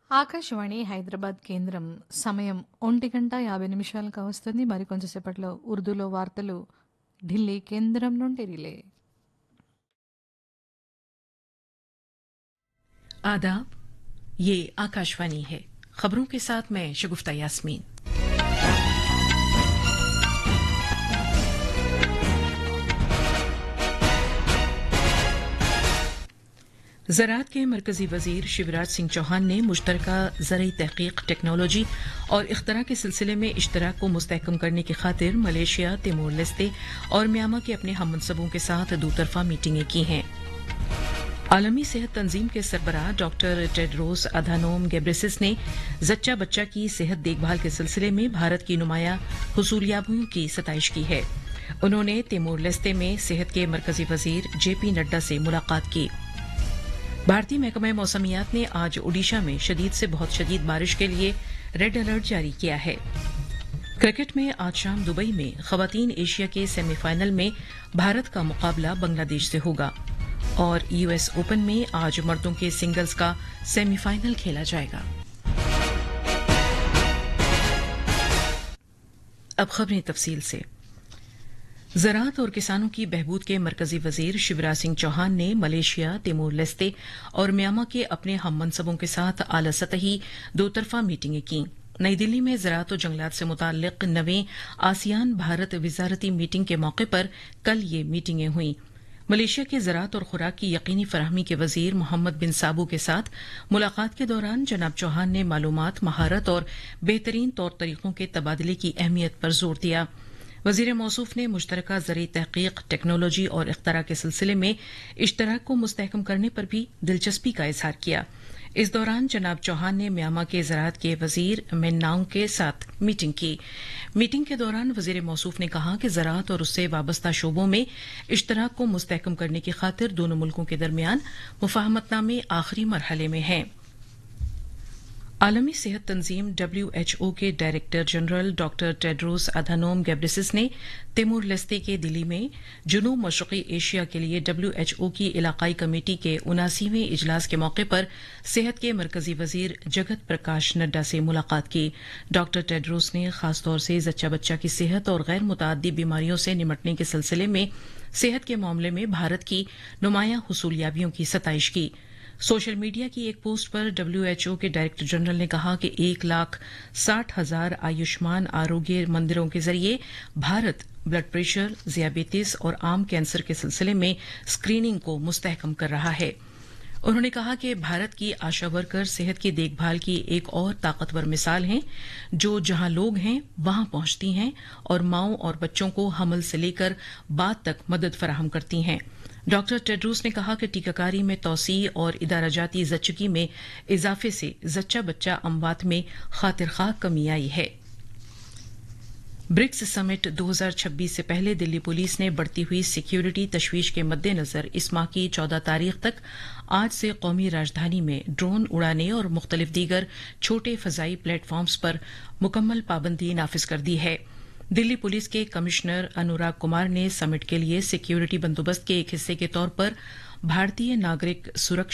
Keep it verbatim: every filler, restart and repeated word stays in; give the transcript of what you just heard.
ఆకాశవాణి హైదరాబాద్ కేంద్రం సమయం ఒంటి గంట యాభై నిమిషాలకు వస్తుంది. మరి కొంచెంసేపట్లో ఉర్దూలో వార్తలు ఢిల్లీ కేంద్రం నుండి రిలే. आदाब, ये आकाशवाणी है। खबरों के साथ मैं शगुफ्ता यास्मीन। ज़राअत के मरकजी वजीर शिवराज सिंह चौहान ने मुश्तरका ज़रई तहकीक टेक्नोलॉजी और इख्तरा के सिलसिले में इश्तराक को मुस्तहकम करने की खातिर मलेशिया, तिमोर लेस्ते और म्यांमार के अपने हम मनसबों के साथ दो तरफा मीटिंगें की हैं। आलमी सेहत तंजीम के सरबराह डॉक्टर टेड्रोस अधानोम गेब्रेसिस ने जच्चा बच्चा की सेहत देखभाल के सिलसिले में भारत की नुमाया हुसूलियाबियों की सताइश की है। उन्होंने तिमोर लेस्ते में सेहत के मरकजी वजीर जे पी नड्डा से मुलाकात की। भारतीय महकमा मौसमियात ने आज ओडिशा में शदीद से बहुत शदीद बारिश के लिए रेड अलर्ट जारी किया है। क्रिकेट में आज शाम दुबई में खवातीन एशिया के सेमीफाइनल में भारत का मुकाबला बांग्लादेश से होगा और यूएस ओपन में आज मर्दों के सिंगल्स का सेमीफाइनल खेला जाएगा। अब खबरें तफसील से। ज़राअत और किसानों की बहबूद के मरकजी वजीर शिवराज सिंह चौहान ने मलेशिया, तिमोर लेस्ते और म्यांमार के अपने हम मनसबों के साथ आला सतही दो तरफा मीटिंगें की। नई दिल्ली में ज़राअत और जंगलात से मुताल्लिक नवें आसियान भारत विजारती मीटिंग के मौके पर कल ये मीटिंगें हुईं। मलेशिया के ज़राअत और खुराक की यकीनी फराहमी के वजीर मोहम्मद बिन साबू के साथ मुलाकात के दौरान जनाब चौहान ने मालूमात, महारत और बेहतरीन तौर तरीकों के तबादले की अहमियत पर जोर दिया। वजीर मौसूफ ने मुश्तरका ज़रई तहकीक, टेक्नोलॉजी और इख्तरा के सिलसिले में इश्तराक को मुस्तहकम करने पर भी दिलचस्पी का इजहार किया। इस दौरान जनाब चौहान ने म्यांमार के ज़राअत के वजीर मिन्नांग के साथ मीटिंग की। मीटिंग के दौरान वजीर मौसूफ ने कहा कि ज़राअत और उससे वाबस्ता शोबों में इश्तराक को मुस्तहकम करने की खातिर दोनों मुल्कों के दरमियान मुफाहमतनामे आखिरी मरहले में हैं। आलमी सेहत तंजीम डब्ल्यू एच ओ के director general doctor Tedros Adhanom Ghebreyesus ने तिमोर लेस्ते के दिल्ली में जुनूब मशरकी एशिया के लिए डब्ल्यू एच ओ की इलाकाई कमेटी के उनासीवें इजलास के मौके पर सेहत के मरकजी वजीर जगत प्रकाश नड्डा से मुलाकात की। डॉक्टर टेड्रोस ने खासतौर से जच्चा बच्चा की सेहत और गैर मुतअद्दी बीमारियों से निमटने के सिलसिले में सेहत के मामले में भारत की नुमाया हुसूलियाबियों की सताइश की। सोशल मीडिया की एक पोस्ट पर डब्ल्यू एच ओ के डायरेक्टर जनरल ने कहा कि एक लाख साठ हजार आयुष्मान आरोग्य मंदिरों के जरिए भारत ब्लड प्रेशर, ज़ियाबेतिस और आम कैंसर के सिलसिले में स्क्रीनिंग को मुस्तहकम कर रहा है। उन्होंने कहा कि भारत की आशा वर्कर सेहत की देखभाल की एक और ताकतवर मिसाल हैं, जो जहां लोग हैं वहां पहुंचती हैं और माओं और बच्चों को हमल से लेकर बाद तक मदद फराहम करती हैं। डॉक्टर टेड्रोस ने कहा कि टीकाकारी में तोसी और इदारा जाती जच्चगी में इजाफे से जच्चा बच्चा अमवात में खातिर खा कमी आई है। ब्रिक्स समिट दो हज़ार छब्बीस से पहले दिल्ली पुलिस ने बढ़ती हुई सिक्योरिटी तशवीश के मद्देनजर इस माह की चौदह तारीख तक आज से कौमी राजधानी में ड्रोन उड़ाने और मुख्तलिफ दीगर छोटे फजाई प्लेटफॉर्म्स पर मुकम्मल पाबंदी नाफिज कर दी है। दिल्ली पुलिस के कमिश्नर अनुराग कुमार ने समिट के लिए सिक्योरिटी बंदोबस्त के एक हिस्से के तौर पर भारतीय नागरिक सुरक्षा